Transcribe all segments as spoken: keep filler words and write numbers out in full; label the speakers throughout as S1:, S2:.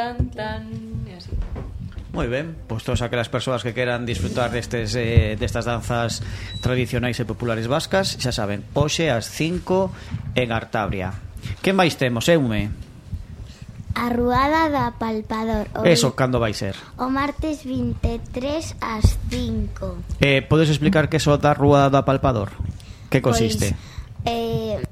S1: Tan, tan, e así.
S2: Moi ben, pois todas aquelas persoas que queran disfrutar destes, eh, destas danzas tradicionais e populares vascas, xa saben, hoxe ás cinco en Artabria. Que máis temos, Eume?
S3: A ruada do apalpador. O
S2: Eso, cando vai ser?
S3: O martes vinte e tres ás cinco.
S2: Eh, podes explicar que eso da ruada do apalpador? Que consiste?
S3: Pois, eh,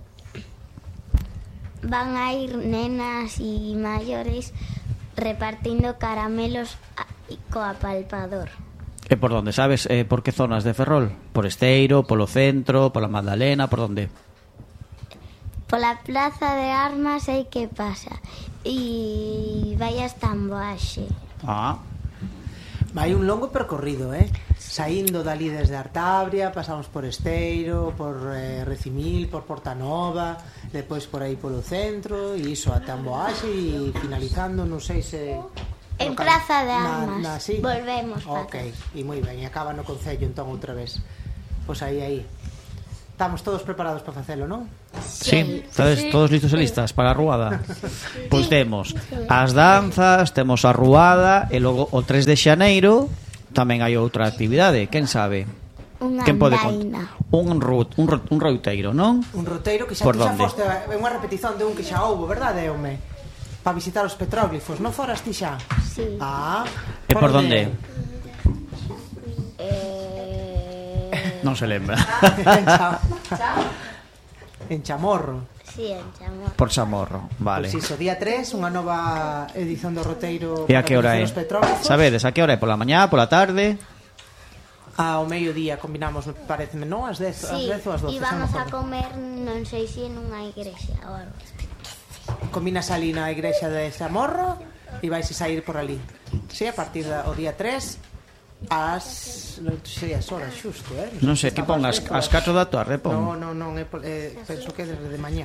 S3: van a ir nenas e maiores repartindo caramelos co apalpador.
S2: E por onde, sabes? Eh, por que zonas de Ferrol? Por Esteiro, polo centro, pola Magdalena, por onde?
S3: Pola Plaza de Armas sei que pasa. E vai hasta Amboaxe.
S2: Ah.
S4: Vai un longo percorrido, eh? Saindo dali desde Artabria, pasamos por Esteiro, por eh, Recimil, por Portanova, depois por aí polo centro, e iso ata Amboaxe, e finalizando, non sei se...
S3: En Plaza de Armas.
S4: Na, na, sí?
S3: Volvemos para
S4: Ok, e moi ben, e acaba no Concello entón outra vez. Pois aí, aí. Estamos todos preparados para facelo, non?
S2: Sí, estades todos listos e listas para a ruada. Pois temos as danzas, temos a ruada, e logo o tres de xaneiro tamén hai outra actividade, quen sabe?
S3: Unha
S2: Quen pode
S3: andaina.
S2: contar? Un rut, un, rut, un roiteiro, non?
S4: Un roteiro que xa,
S2: Por
S4: que xa
S2: donde?
S4: foste, é unha repetición de un que xa houbo, verdade, Eume? Para visitar os petróglifos, non foras ti xa?
S3: Sí.
S4: Ah,
S2: E por donde?
S3: Eh...
S2: Non se lembra.
S4: en, Cha... en Chamorro.
S3: Sí, en Chamorro.
S2: Por Chamorro, vale.
S4: Pois iso, día tres, unha nova edición do roteiro.
S2: E a que hora é?
S4: Os petróglifos.
S2: Sabedes, a que hora é? Pola mañá, pola tarde?
S4: Ao mediodía combinamos, pareceme, non? As dez,
S3: Sí,
S4: as dez ou as doce.
S3: e vamos a comer, non sei se en unha igrexa ou algo así.
S4: Combinas ali na igrexa de Chamorro e vais a sair por ali. Sí, a partir do día tres ás... non sei as horas xusto, eh?
S2: Non sei, que pon as, as catro da tarde, pon.
S4: Non, non, non, é, é, penso que é desde de mañá.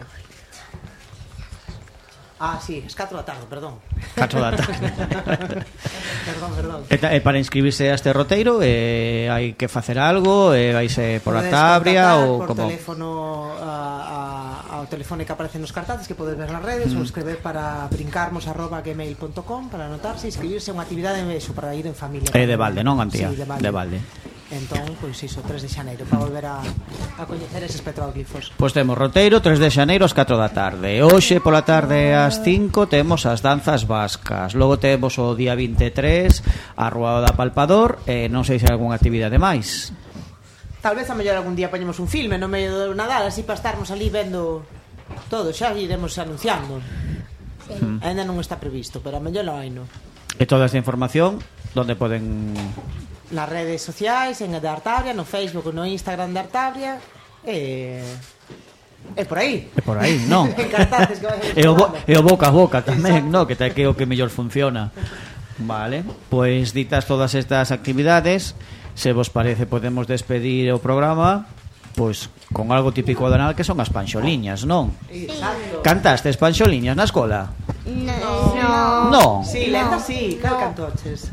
S4: Ah, sí, as catro da tarde, perdón.
S2: catro da tarde.
S4: Perdón, perdón.
S2: E, ta- e para inscribirse a este roteiro eh, hai que facer algo, eh, vaise por a
S4: Podedes
S2: Tabria
S4: contactar
S2: ou
S4: por
S2: como?
S4: teléfono a, a, ao teléfono que aparece nos cartazes que podes ver nas redes, mm. ou escrever para brincarmos arroba gmail punto com para anotarse e inscribirse a unha actividade en vexo para ir en familia.
S2: É de balde, non, Antía?
S4: Sí, de balde.
S2: De balde.
S4: Entón, pois iso, tres de xaneiro para volver a, a coñecer eses petróglifos.
S2: Pois temos roteiro tres de xaneiro ás catro da tarde. Hoxe pola tarde ás cinco temos as danzas vascas. Logo temos o día vinte e tres a Ruada da Palpador, e non sei se hai algunha actividade máis.
S4: Tal vez a mellor algún día poñemos un filme no medio do Nadal, así para estarmos ali vendo todo, xa iremos anunciando.
S3: Sí.
S4: Mm. Ainda non está previsto, pero a mellor lo hai, no?
S2: E toda esta información onde poden...
S4: Nas redes sociais, en de Artabria, no Facebook, no Instagram de Artabria, e... E por aí.
S2: E por aí, non?
S4: En cartazes que vai
S2: E o, bo, e o boca a boca tamén, non? Que, que é o que mellor funciona. Vale, pois ditas todas estas actividades, se vos parece podemos despedir o programa pois con algo típico de Nadal que son as panxoliñas, non?
S4: Exacto.
S2: Cantastes panxoliñas na escola?
S3: No, no.
S2: Non.
S4: Sí, lenda, sí, cal cantoches?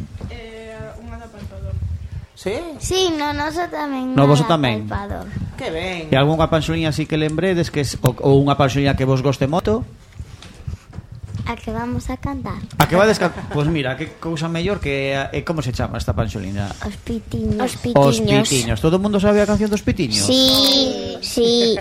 S4: Sí?
S3: Sí, no, noso tamén.
S2: No, voso
S3: nada
S2: tamén.
S3: palpador.
S4: Que ben.
S2: E algunha panxoliña así que lembredes que es, ou, ou unha panxoliña que vos goste moito?
S3: A que vamos a cantar?
S2: A que vades ca... Pois mira, que cousa mellor que eh, como se chama esta panxoliña?
S3: Os pitiños. Os
S2: Os pitiños. Todo o mundo sabe a canción dos pitiños?
S3: Sí, sí.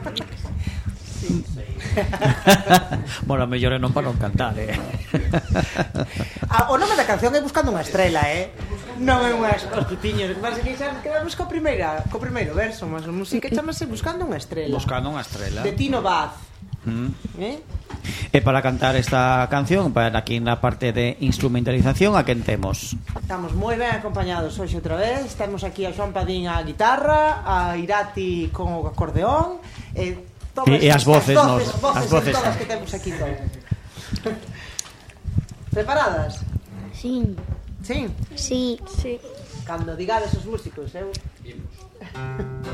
S2: Bueno, a mellor é non para non cantar, eh.
S4: Ah, o nome da canción é Buscando unha estrela, eh? Non é unha os pitiños, mas que xa quedamos co primeira, co primeiro verso, mas a música chamase Buscando unha estrela.
S2: Buscando unha estrela.
S4: De Tino Baz.
S2: Mm.
S4: Eh?
S2: E para cantar esta canción, para aquí na parte de instrumentalización, a quen temos?
S4: Estamos moi ben acompañados hoxe outra vez. Temos aquí a Xoan Padín á guitarra, a Irati con o acordeón, e todas
S2: E, e as voces,
S4: as
S2: nos,
S4: voces,
S2: as voces
S4: todas que temos aquí todas. Preparadas?
S3: Sí.
S4: Sí?
S3: Sí.
S1: Sí.
S4: Cando digades os músicos, eu...